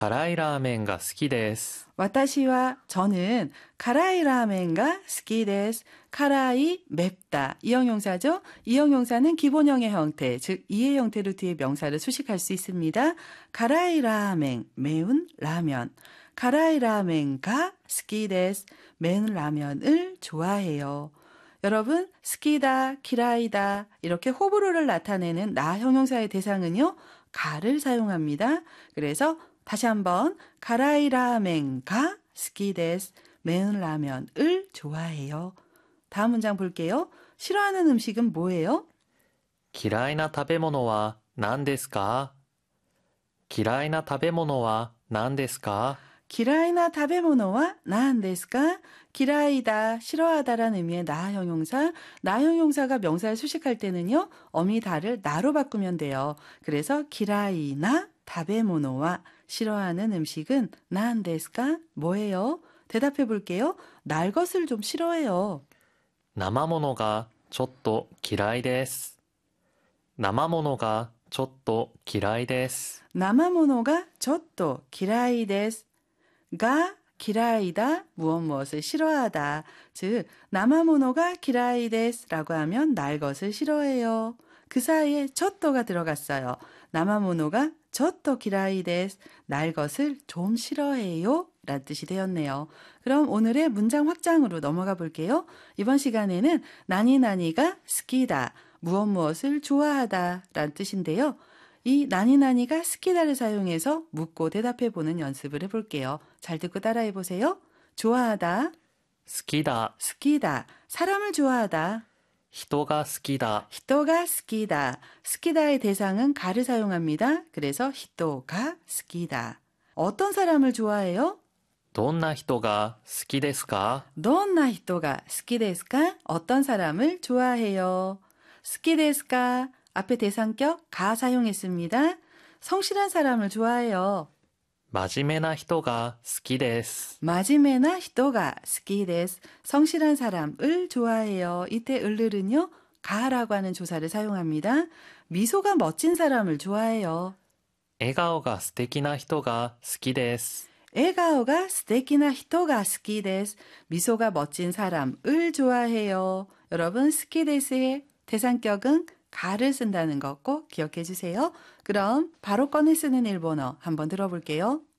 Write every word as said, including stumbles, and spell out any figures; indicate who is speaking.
Speaker 1: 辛いラーメンが好きです。
Speaker 2: 와타시와 저는 카라이 라멘가 스키です. 카라이 맵다. 이형용사죠. 이형용사는 기본형의 형태, 즉 이의 형태로 뒤에 명사를 수식할 수 있습니다. 카라이 라멘, 매운 라면. 카라이 라멘가 스키です. 매운 라면을 좋아해요. 여러분, 스키다, 키라이다 이렇게 호불호를 나타내는 나 형용사의 대상은요, 가를 사용합니다. 그래서 다시 한번 카라이 라멘가 스키です. 매운 라면을 좋아해요. 다음 문장 볼게요. 싫어하는 음식은 뭐예요?
Speaker 1: 嫌いな食べ物は何ですか? 嫌いな食べ物は何ですか?
Speaker 2: 기라이나 타베모노와 나한데스까? 기라이다, 싫어하다라는 의미의 나 형용사. 나 형용사가 명사를 수식할 때는요, 어미 다를 나로 바꾸면 돼요. 그래서 기라이나 타베모노와 싫어하는 음식은 나한데스까? 뭐예요? 대답해 볼게요. 날 것을 좀 싫어해요.
Speaker 1: 生ものがちょっと嫌いです。生ものがちょっと嫌いです。
Speaker 2: 나마모노가 저또 기라이です. 가 기라이다, 무엇 무엇을 싫어하다. 즉 나마모노가 기라이です라고 하면 날 것을 싫어해요. 그 사이에 저또가 들어갔어요. 나마모노가 저또 기라이です. 날 것을 좀 싫어해요 라는 뜻이 되었네요. 그럼 오늘의 문장 확장으로 넘어가 볼게요. 이번 시간에는 나니나니가 스키다, 무엇 무엇을 좋아하다 라는 뜻인데요. 이 나니나니가 스키다를 사용해서 묻고 대답해보는 연습을 해볼게요. 잘 듣고 따라해보세요. 좋아하다,
Speaker 1: 好きだ。
Speaker 2: 스키다, 사람을 좋아하다,
Speaker 1: 人が好きだ。
Speaker 2: 히토가 스키다. 스키다의 대상은 가를 사용합니다. 그래서 히토가 스키다. 어떤 사람을 좋아해요?
Speaker 1: どんな人が好きですか?
Speaker 2: 너나 히토가 스키데스까? 어떤 사람을 좋아해요? 스키데스까? 앞에 대상격 가 사용했습니다. 성실한 사람을 좋아해요.
Speaker 1: 真面目な人が好きです。
Speaker 2: 마지메나 히토가 스키데스. 성실한 사람을 좋아해요. 이때 을을은요, 가라고 하는 조사를 사용합니다. 미소가 멋진 사람을 좋아해요.
Speaker 1: 笑顔が素敵な人が好きです。
Speaker 2: 에가오가 스테키나 히토가 스키데스. 미소가 멋진 사람을 좋아해요. 여러분, 스키데스의 대상격은 가를 쓴다는 거 꼭 기억해 주세요. 그럼 바로 꺼내 쓰는 일본어 한번 들어볼게요.